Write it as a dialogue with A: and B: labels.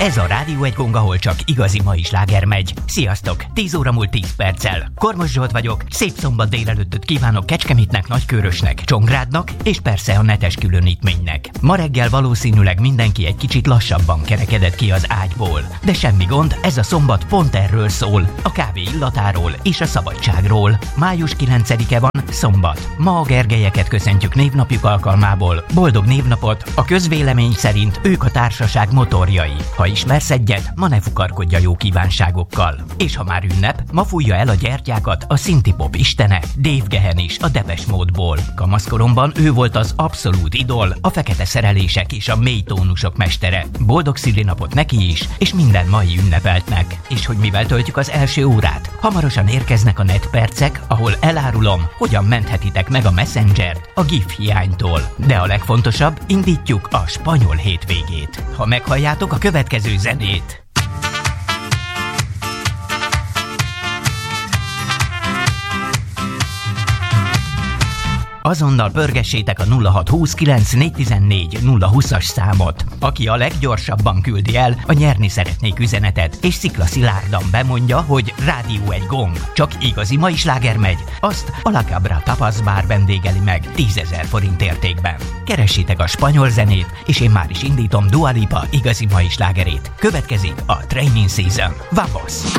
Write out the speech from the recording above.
A: Ez a Rádió Egy Gong, ahol csak igazi mai sláger megy. Sziasztok! 10 óra múlt 10 perccel. Kormos Zsolt vagyok, szép szombat délelőttöt kívánok Kecskemétnek, Nagykőrösnek, Csongrádnak és persze a netes különítménynek. Ma reggel valószínűleg mindenki egy kicsit lassabban kerekedett ki az ágyból. De semmi gond, ez a szombat pont erről szól, a kávé illatáról és a szabadságról. Május 9-e van, szombat. Ma a Gergelyeket köszöntjük névnapjuk alkalmából. Boldog névnapot, a közvélemény szerint ők a társaság motorjai. Ha ismersz egyet, ma ne fukarkodj a jó kívánságokkal. És ha már ünnep, ma fújja el a gyertyákat a szintipop istene, Dave Gehen is a Depeche Mode-ból. Kamaszkoromban ő volt az abszolút idol, a fekete szerelések és a mély tónusok mestere. Boldog szülinapot neki is, és minden mai ünnepeltnek. És hogy mivel töltjük az első órát? Hamarosan érkeznek a netpercek, ahol elárulom, hogyan menthetitek meg a Messengert a GIF hiánytól. De a legfontosabb, indítjuk a spanyol hétvégét. Ha meghalljátok a következő zenét. Azonnal pörgessétek a 0629 414 020-as számot. Aki a leggyorsabban küldi el a nyerni szeretnék üzenetet, és sziklaszilárdan bemondja, hogy Rádió Egy Gong, csak igazi mai sláger megy, azt a La Cabra Tapas Bar vendégeli meg 10 000 forint értékben. Keressétek a spanyol zenét, és én már is indítom Dua Lipa igazi mai slágerét. Következik a Training Season. Vamos!